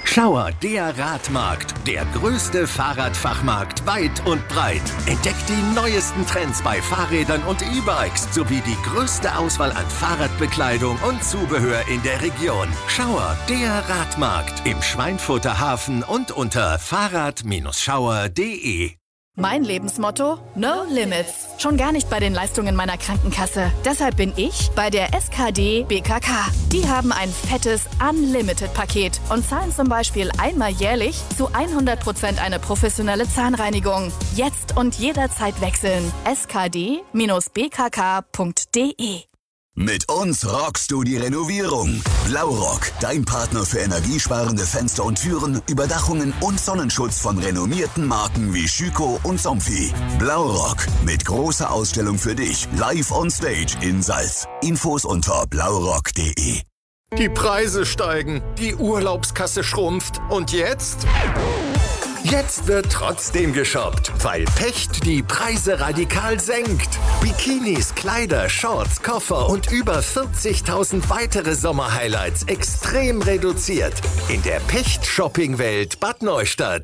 Schauer, der Radmarkt, der größte Fahrradfachmarkt weit und breit. Entdeckt die neuesten Trends bei Fahrrädern und E-Bikes sowie die größte Auswahl an Fahrradbekleidung und Zubehör in der Region. Schauer, der Radmarkt im Schweinfurter Hafen und unter fahrrad-schauer.de. Mein Lebensmotto? No Limits. Schon gar nicht bei den Leistungen meiner Krankenkasse. Deshalb bin ich bei der SKD BKK. Die haben ein fettes Unlimited-Paket und zahlen zum Beispiel einmal jährlich zu 100% eine professionelle Zahnreinigung. Jetzt und jederzeit wechseln. skd-bkk.de. Mit uns rockst du die Renovierung. Blaurock, dein Partner für energiesparende Fenster und Türen, Überdachungen und Sonnenschutz von renommierten Marken wie Schüco und Somfy. Blaurock, mit großer Ausstellung für dich, live on stage in Salz. Infos unter blaurock.de. Die Preise steigen, die Urlaubskasse schrumpft und jetzt? Jetzt wird trotzdem geshoppt, weil Pecht die Preise radikal senkt. Bikinis, Kleider, Shorts, Koffer und über 40.000 weitere Sommerhighlights extrem reduziert. In der Pecht-Shopping-Welt Bad Neustadt.